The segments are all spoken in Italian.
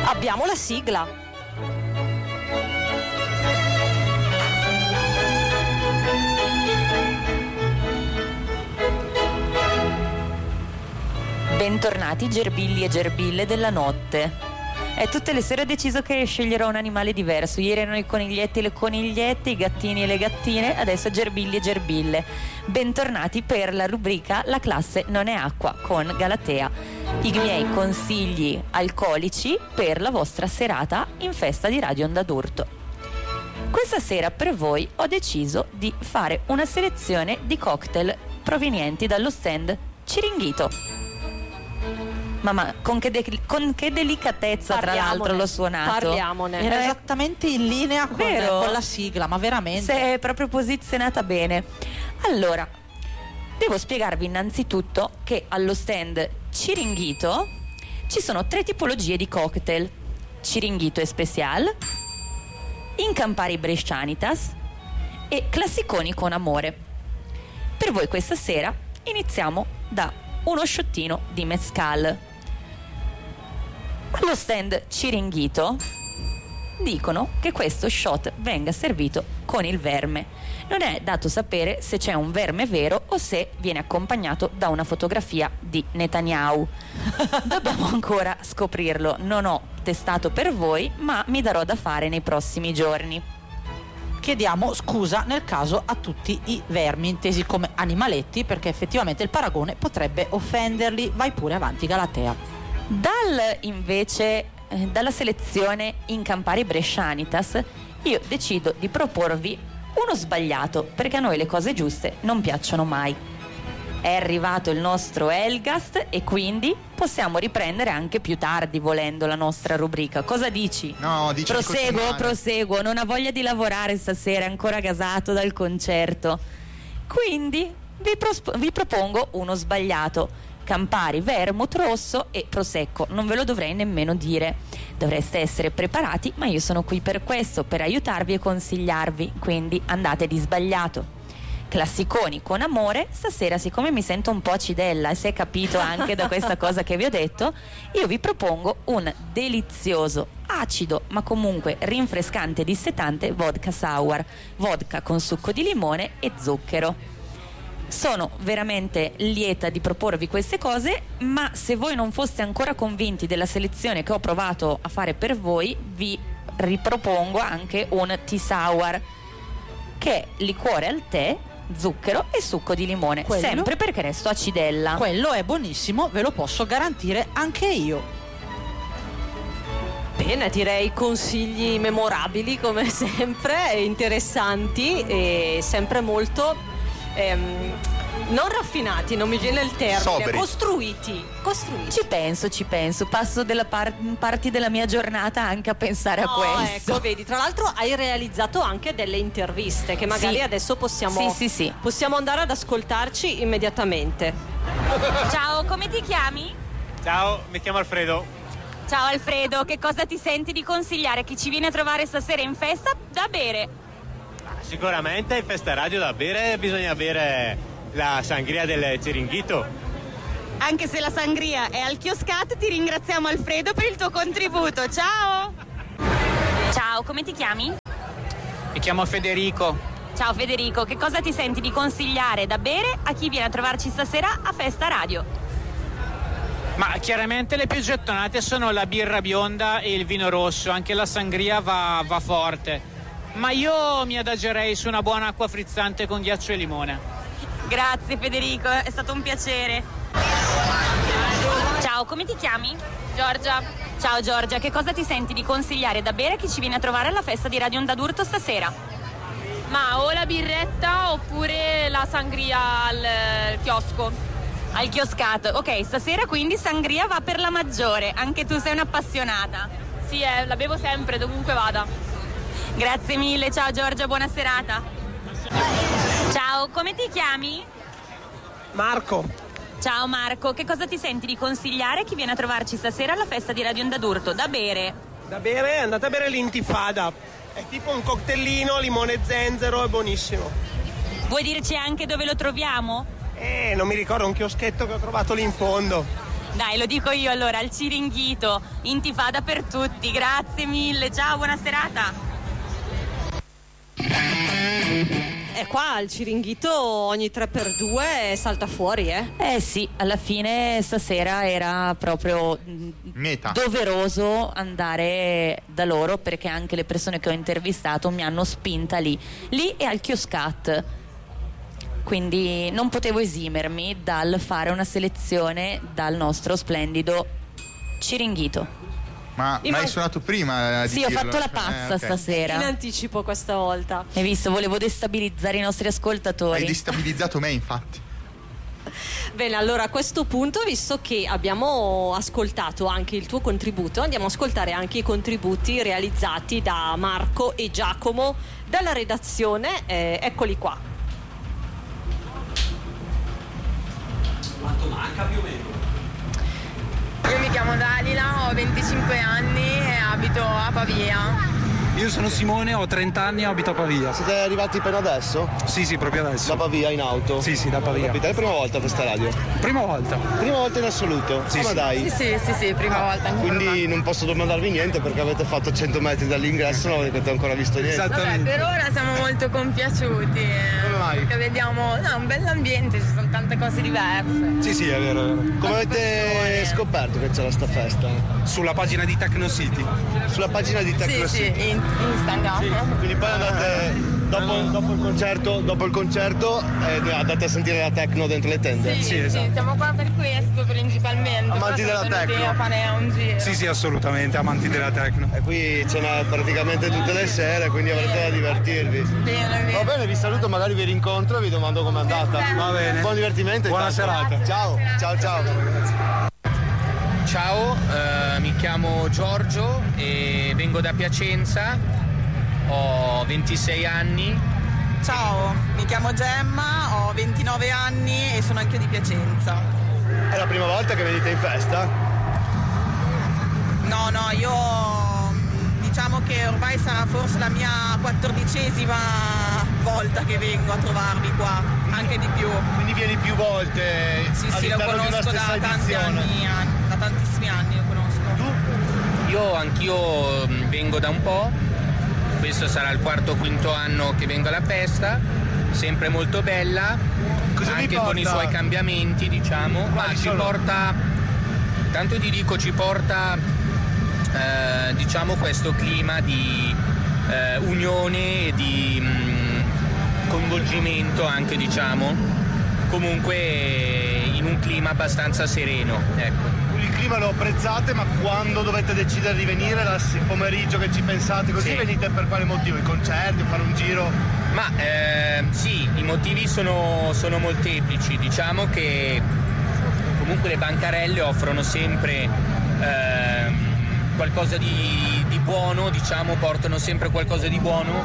Abbiamo la sigla. Bentornati gerbilli e gerbille della notte. Tutte le sere ho deciso che sceglierò un animale diverso. Ieri erano i coniglietti e le conigliette, i gattini e le gattine, adesso gerbilli e gerbille. Bentornati per la rubrica La classe non è acqua con Galatea. I miei consigli alcolici per la vostra serata in festa di Radio Onda d'Urto. Questa sera per voi ho deciso di fare una selezione di cocktail provenienti dallo stand Ciringhito. Mamma, con che delicatezza tra l'altro l'ho suonato. Parliamone. Era esattamente in linea con la sigla, ma veramente. Si è proprio posizionata bene. Allora, devo spiegarvi innanzitutto che allo stand Ciringhito ci sono 3 tipologie di cocktail: Ciringhito Especial, In Campari Brescianitas e Classiconi con amore. Per voi questa sera iniziamo da uno sciottino di mezcal. Allo stand Ciringhito dicono che questo shot venga servito con il verme. Non è dato sapere se c'è un verme vero o se viene accompagnato da una fotografia di Netanyahu. Dobbiamo ancora scoprirlo. Non ho testato per voi, ma mi darò da fare nei prossimi giorni. Chiediamo scusa nel caso a tutti i vermi intesi come animaletti, perché effettivamente il paragone potrebbe offenderli. Vai pure avanti, Galatea. Dalla selezione In Campari Brescianitas io decido di proporvi uno sbagliato, perché a noi le cose giuste non piacciono mai. È arrivato il nostro Elgast e quindi possiamo riprendere anche più tardi, volendo, la nostra rubrica. Cosa dici? No, dici proseguo, non ha voglia di lavorare stasera, è ancora gasato dal concerto. Quindi vi propongo uno sbagliato: Campari, vermouth rosso e prosecco. Non ve lo dovrei nemmeno dire, dovreste essere preparati, ma io sono qui per questo, per aiutarvi e consigliarvi, quindi andate di sbagliato. Classiconi con amore. Stasera, siccome mi sento un po' acidella, e si è capito anche da questa cosa che vi ho detto, io vi propongo un delizioso, acido ma comunque rinfrescante e dissetante vodka sour, vodka con succo di limone e zucchero. Sono veramente lieta di proporvi queste cose, ma se voi non foste ancora convinti della selezione che ho provato a fare per voi, vi ripropongo anche un tea sour, che è liquore al tè, zucchero e succo di limone. Sempre perché resto acidella. Quello è buonissimo, ve lo posso garantire anche io. Bene, direi consigli memorabili come sempre, interessanti e sempre molto non raffinati, non mi viene il termine. Sobri. Costruiti. Ci penso, passo della parti della mia giornata anche a pensare a questo. Ecco, vedi, tra l'altro hai realizzato anche delle interviste che magari adesso possiamo andare ad ascoltarci immediatamente. Ciao, come ti chiami? Ciao, mi chiamo Alfredo. Ciao Alfredo, che cosa ti senti di consigliare chi ci viene a trovare stasera in festa da bere? Sicuramente in festa radio da bere bisogna bere la sangria del Ciringhito. Anche se la sangria è al chioscato, ti ringraziamo Alfredo per il tuo contributo. Ciao! Ciao, come ti chiami? Mi chiamo Federico. Ciao Federico, che cosa ti senti di consigliare da bere a chi viene a trovarci stasera a festa radio? Ma chiaramente le più gettonate sono la birra bionda e il vino rosso, anche la sangria va forte. Ma io mi adagerei su una buona acqua frizzante con ghiaccio e limone. Grazie Federico, è stato un piacere. Ciao, come ti chiami? Giorgia. Ciao Giorgia, che cosa ti senti di consigliare da bere a chi ci viene a trovare alla festa di Radio Onda d'Urto stasera? Ma o la birretta oppure la sangria al chiosco. Al chioscato, ok, stasera quindi sangria va per la maggiore, anche tu sei un'appassionata. Sì, la bevo sempre, dovunque vada. Grazie mille, ciao Giorgia, buona serata. Ciao, come ti chiami? Marco. Ciao Marco, che cosa ti senti di consigliare a chi viene a trovarci stasera alla festa di Radio Onda d'Urto da bere? Da bere, andate a bere l'Intifada. È tipo un cocktailino, limone e zenzero, è buonissimo. Vuoi dirci anche dove lo troviamo? Non mi ricordo, un chioschetto che ho trovato lì in fondo. Dai, lo dico io allora, al Ciringhito, intifada per tutti, grazie mille, ciao, buona serata. E qua al Ciringhito ogni 3x2 salta fuori, Sì, alla fine stasera era proprio meta, doveroso andare da loro, perché anche le persone che ho intervistato mi hanno spinta lì e al Chioscat. Quindi non potevo esimermi dal fare una selezione dal nostro splendido Ciringhito. Ma hai suonato prima? Sì, ho fatto la pazza stasera. In anticipo questa volta. Hai visto? Volevo destabilizzare i nostri ascoltatori. Hai destabilizzato me, infatti. Bene, allora a questo punto, visto che abbiamo ascoltato anche il tuo contributo, andiamo a ascoltare anche i contributi realizzati da Marco e Giacomo dalla redazione. Eccoli qua. Quanto manca più o meno? Io mi chiamo Dalila, ho 25 anni e abito a Pavia. Io sono Simone, ho 30 anni e abito a Pavia. Siete arrivati appena adesso? Sì, proprio adesso. Da Pavia in auto? Sì, da Pavia. Capite, è la prima volta a questa radio? Prima volta. Prima volta in assoluto? Sì, ma dai. Sì, prima volta. Quindi non posso domandarvi niente perché avete fatto 100 metri dall'ingresso, non avete ancora visto niente. Vabbè, per ora siamo molto compiaciuti. Come mai? Perché vediamo un bell'ambiente, ci sono tante cose diverse. Sì, è vero. Come avete scoperto che c'era sta festa? Sulla pagina di Techno City. Sulla pagina di Techno City? Sì, Instagram. Quindi poi andate dopo il concerto andate a sentire la techno dentro le tende? Sì, esatto. Siamo qua per questo principalmente. Amanti della techno? A fare un giro. Sì, assolutamente, amanti della techno. E qui ce n'è praticamente tutte le sere, quindi avrete da divertirvi. Bene. Va bene, vi saluto, magari vi rincontro e vi domando com'è andata. Va bene. Buon divertimento. Buona serata. Ciao. Ciao, mi chiamo Giorgio e vengo da Piacenza, ho 26 anni. Ciao, mi chiamo Gemma, ho 29 anni e sono anche di Piacenza. È la prima volta che venite in festa? No, io diciamo che ormai sarà forse la mia 14ª volta che vengo a trovarvi qua, anche di più. Quindi vieni più volte? Sì, lo conosco da tanti anni, da tantissimi anni lo conosco. Tu? Anch'io vengo da un po', questo sarà il 4º o 5º anno che vengo alla festa, sempre molto bella, anche con i suoi cambiamenti, diciamo. Ci porta, tanto ti dico, ci porta diciamo questo clima di unione e di coinvolgimento anche, diciamo, comunque in un clima abbastanza sereno, ecco. Il clima lo apprezzate, ma quando dovete decidere di venire, il pomeriggio che ci pensate così, sì. Venite per quale motivo? I concerti, fare un giro? Ma sì, i motivi sono molteplici, diciamo che comunque le bancarelle offrono sempre qualcosa di buono, diciamo, portano sempre qualcosa di buono,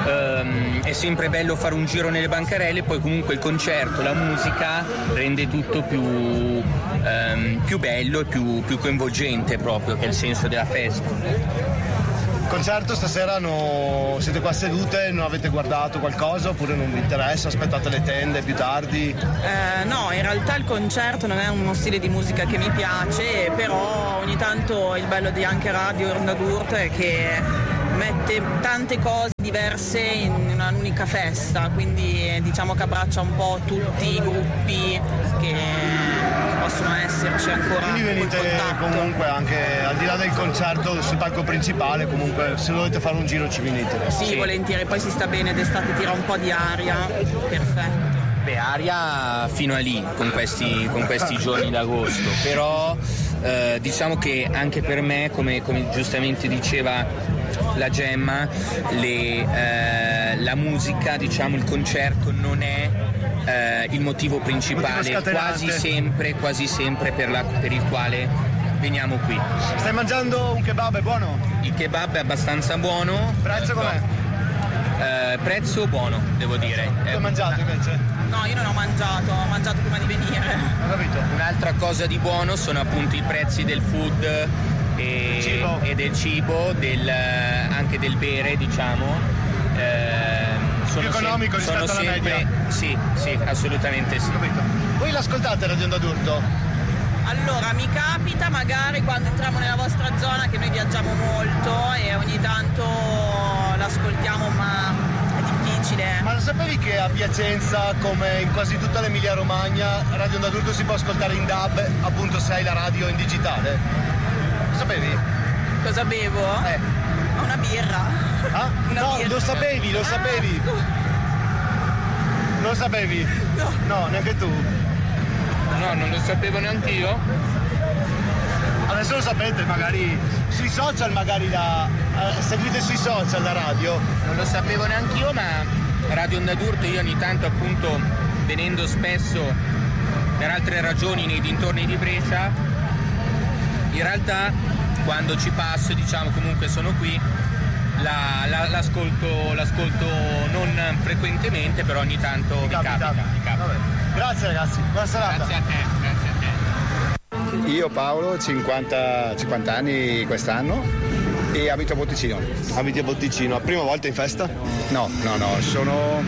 è sempre bello fare un giro nelle bancarelle, poi comunque il concerto, la musica rende tutto più bello e più coinvolgente, proprio, che è il senso della festa. Concerto stasera siete qua sedute, non avete guardato qualcosa oppure non vi interessa, aspettate le tende più tardi? No, in realtà il concerto non è uno stile di musica che mi piace, però ogni tanto il bello di anche Radio Onda d'Urto è che mette tante cose diverse in un'unica festa, quindi diciamo che abbraccia un po' tutti i gruppi che possono esserci ancora. Quindi venite comunque anche al di là del concerto sul palco principale, comunque se dovete fare un giro ci venite? Sì, volentieri, poi si sta bene, d'estate tira un po' di aria, perfetto. Beh, aria fino a lì con questi giorni d'agosto, però diciamo che anche per me, come giustamente diceva la Gemma, la musica, diciamo, il concerto non è il motivo principale, quasi sempre per il quale veniamo qui. Stai mangiando un kebab, è buono? Il kebab è abbastanza buono. Prezzo com'è? Prezzo buono, devo dire. Tu hai mangiato invece? No, io non ho mangiato prima di venire. Ho capito. Un'altra cosa di buono sono appunto i prezzi del food e del cibo, anche del bere, diciamo. Più economico rispetto alla media? Sì, assolutamente sì. Ho capito. Voi l'ascoltate Radio Onda d'Urto? Allora, mi capita magari quando entriamo nella vostra zona, che noi viaggiamo molto e ogni tanto l'ascoltiamo, ma è difficile. Ma lo sapevi che a Piacenza, come in quasi tutta l'Emilia Romagna, Radio Onda d'Urto si può ascoltare in DAB, appunto se hai la radio in digitale? Lo sapevi? Cosa bevo? Una birra. Ah? No, birra. lo sapevi. Non lo sapevi? No, neanche tu. No, non lo sapevo neanche io. Adesso lo sapete, magari sui social, seguite sui social la radio. Non lo sapevo neanche io, ma Radio Onda d'Urto io ogni tanto, appunto, venendo spesso per altre ragioni nei dintorni di Brescia, in realtà quando ci passo, diciamo, comunque sono qui, l'ascolto non frequentemente, però ogni tanto mi capita. Vabbè. Grazie ragazzi, buona serata. Grazie a te. Io Paolo, 50 anni quest'anno e abito a Botticino. Abiti a Botticino, prima volta in festa? No, sono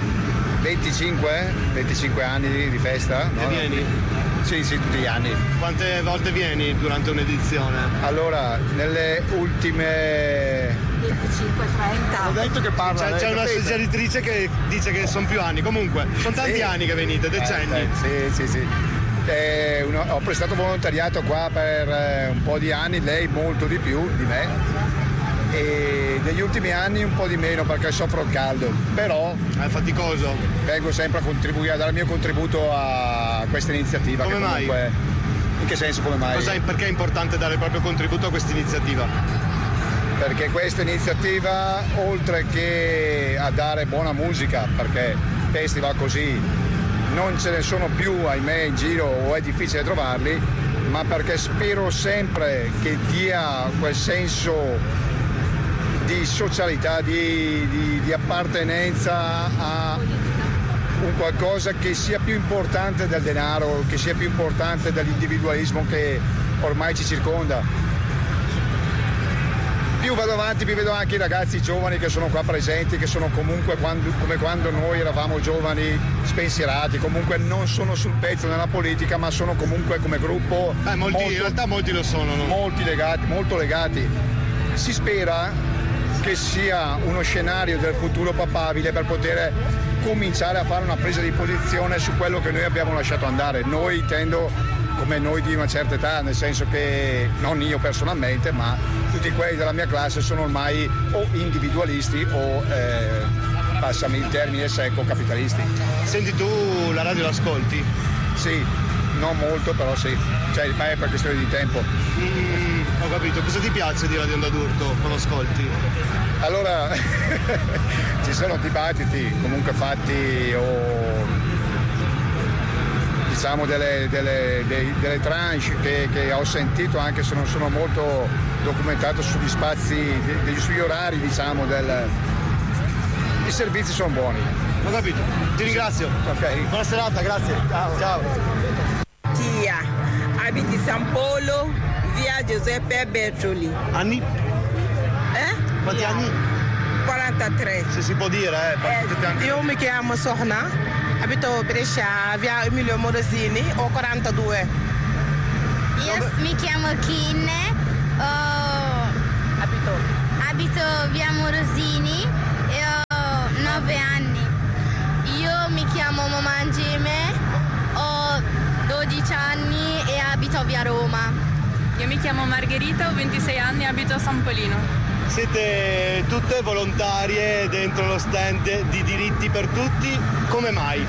25 anni di festa. E vieni? Sì, tutti gli anni. Quante volte vieni durante un'edizione? Allora, nelle ultime 25-30. Ho detto che parla. C'è una suggeritrice che dice che sono più anni. Comunque, sono tanti anni che venite, decenni. Sì. Ho prestato volontariato qua per un po' di anni, lei molto di più di me. E negli ultimi anni un po' di meno perché soffro il caldo, però è faticoso. Vengo sempre a dare il mio contributo a questa iniziativa. Come mai? In che senso come mai? Perché è importante dare il proprio contributo a questa iniziativa? Perché questa iniziativa, oltre che a dare buona musica, perché festival così non ce ne sono più, ahimè, in giro o è difficile trovarli, ma perché spero sempre che dia quel senso di socialità, di appartenenza a un qualcosa che sia più importante del denaro, che sia più importante dell'individualismo che ormai ci circonda. Più vado avanti, più vedo anche i ragazzi giovani che sono qua presenti, che sono comunque come quando noi eravamo giovani, spensierati, comunque non sono sul pezzo nella politica, ma sono comunque come gruppo. In realtà molti lo sono, no? Molto legati. Si spera che sia uno scenario del futuro papabile per poter cominciare a fare una presa di posizione su quello che noi abbiamo lasciato andare. Noi intendo come noi di una certa età, nel senso che non io personalmente, ma tutti quelli della mia classe sono ormai o individualisti o, passami il termine secco, capitalisti. Senti, tu la radio l'ascolti? Sì, non molto, però sì, ma è per questione di tempo. Ho capito. Cosa ti piace di Radio Onda d'Urto quando ascolti? Allora, ci sono dibattiti comunque fatti o diciamo delle tranche che ho sentito, anche se non sono molto documentato sugli spazi, sugli orari, diciamo, i servizi sono buoni. Ho capito, ti ringrazio. Ok. Buona serata, grazie. Ciao. Tia, abiti San Polo, via Giuseppe Bertoli. Anni? Quanti anni? 43. Se si può dire, Io mi chiamo Sohna, abito Brescia, via Emilio Morosini, ho 42. Io mi chiamo Kinne, abito via Morosini e ho 9 anni. Io mi chiamo Momangime, ho 12 anni e abito via Roma. Io mi chiamo Margherita, ho 26 anni e abito a San Polino. Siete tutte volontarie dentro lo stand di Diritti per Tutti, come mai?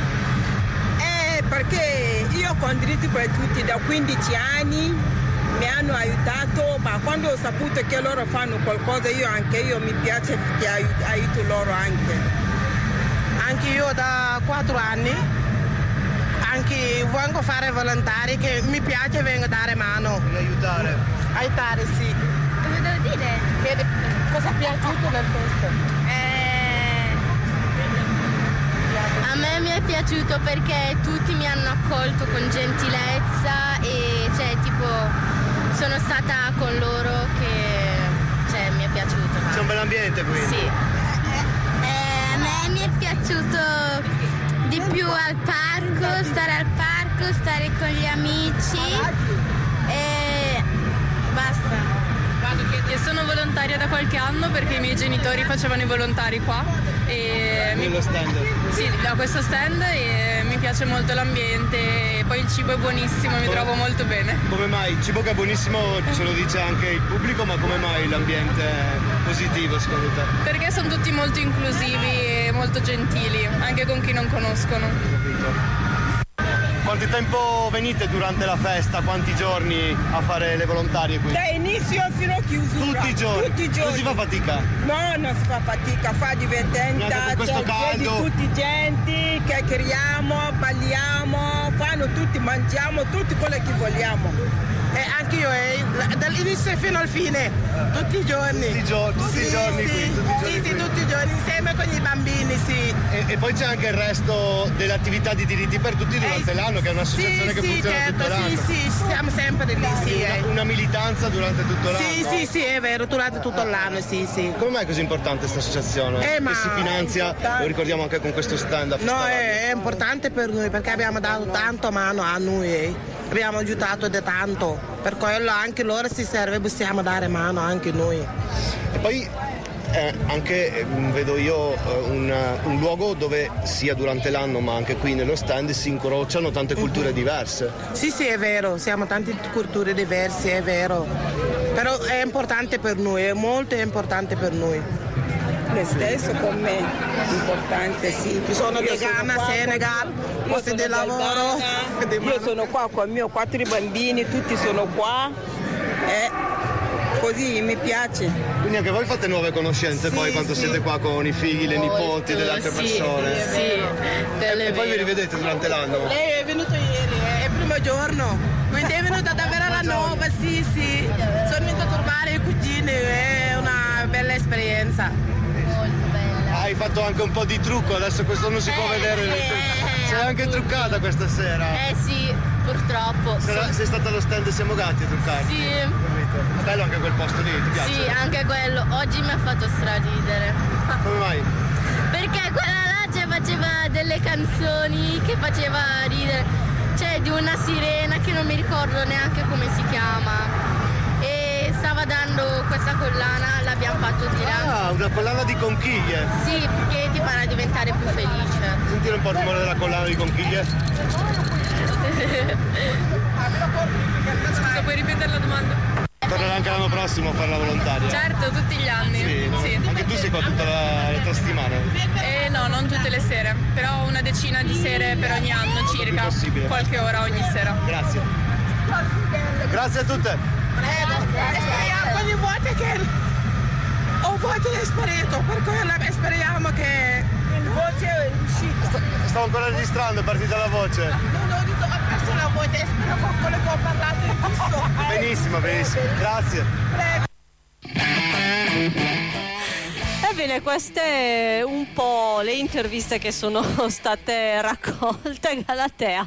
Perché io con Diritti per Tutti da 15 anni mi hanno aiutato, ma quando ho saputo che loro fanno qualcosa anche io mi piace che aiuto loro anche. Anche io da 4 anni, anche vengo a fare volontari, che mi piace, vengo a dare mano. Aiutare? Aiutare, sì. Cosa devo dire? Cosa è piaciuto nel festa? A me mi è piaciuto perché tutti mi hanno accolto con gentilezza e sono stata con loro che mi è piaciuto. C'è un bel ambiente qui? Sì. A me mi è piaciuto di più stare al parco, stare con gli amici Io sono volontaria da qualche anno perché i miei genitori facevano i volontari qua e nello stand? Sì, a questo stand, e mi piace molto l'ambiente e poi il cibo è buonissimo, mi trovo molto bene. Come mai? Il cibo che è buonissimo ce lo dice anche il pubblico, ma come mai l'ambiente è positivo secondo te? Perché sono tutti molto inclusivi e molto gentili, anche con chi non conoscono. Quanto tempo venite durante la festa? Quanti giorni a fare le volontarie qui? Da inizio fino a chiusura. Tutti i giorni? Tutti i giorni. Non si fa fatica? No, non si fa fatica, fa divertente. Neanche con questo caldo? Tutti gente, chiacchieriamo, balliamo, fanno tutti, mangiamo, tutti quello che vogliamo. Anche io, dall'inizio fino al fine, tutti i giorni. Tutti i giorni qui? Sì, tutti i giorni, insieme con i bambini, sì. E poi c'è anche il resto delle attività di diritti per tutti durante l'anno, che è un'associazione che funziona tutto l'anno. Sì, siamo sempre lì, sì. Una militanza durante tutto l'anno? Sì, è vero, durante tutto l'anno, sì. Come mai è così importante questa associazione? Che si finanzia, lo ricordiamo anche con questo stand a Festa No, Radio. è importante per noi perché abbiamo dato tanto mano a noi. Abbiamo aiutato da tanto, per quello anche loro si serve, possiamo dare mano anche noi. E poi anche vedo io un luogo dove sia durante l'anno ma anche qui nello stand si incrociano tante culture diverse. Sì, è vero, siamo tante culture diverse, è vero, però è importante per noi, è molto importante per noi. Lo stesso con me, importante sì. Ci sono di Ghana, Senegal, posti di lavoro. Io sono qua con i miei 4 bambini, tutti sono qua. Così mi piace. Quindi anche voi fate nuove conoscenze poi quando siete qua con i figli, le nipoti delle altre persone. E poi vi rivedete durante l'anno? Lei è venuto ieri, è il primo giorno, quindi è venuta davvero alla nuova, sì. Sono venuta a trovare i cugini, è una bella esperienza. Hai fatto anche un po' di trucco, adesso questo non si può vedere. Sei anche truccata questa sera. Sì, purtroppo. Sei stata allo stand e siamo gatti a truccarti? Sì. È bello anche quel posto lì, ti piace? Sì, anche quello. Oggi mi ha fatto straridere. Come mai? Perché quella là faceva delle canzoni che faceva ridere. C'è di una sirena che non mi ricordo neanche come si chiama. E stava dando questa collana, l'abbiamo fatto tirare. Una collana di conchiglie? Sì, che ti farà diventare più felice. Sentire un po' il rumore della collana di conchiglie? Scusa, puoi ripetere la domanda? Tornerai anche l'anno prossimo a fare la volontaria? Certo, tutti gli anni. Sì, no? Sì. Anche tu sei qua tutta la settimana? No, non tutte le sere, però una decina di sere per ogni anno circa, qualche ora ogni sera. Grazie. Grazie a tutte. Prego, ogni volta che ho voce è sparato, per quello speriamo che il voce è uscita. Stavo ancora registrando, è partita la voce. No, ho perso la voce, spero con quello che ho parlato è giusto. Benissimo, grazie. Prego. Ebbene, queste un po' le interviste che sono state raccolte a Galatea.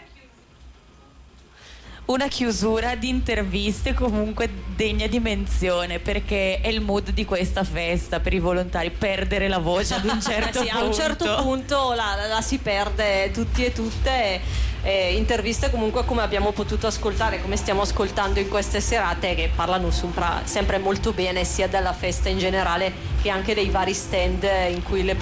Una chiusura di interviste comunque degna di menzione, perché è il mood di questa festa per i volontari, perdere la voce ad un certo sì, punto. a un certo punto la si perde tutti e tutte. Interviste comunque come abbiamo potuto ascoltare, come stiamo ascoltando in queste serate, che parlano sempre molto bene sia della festa in generale che anche dei vari stand in cui le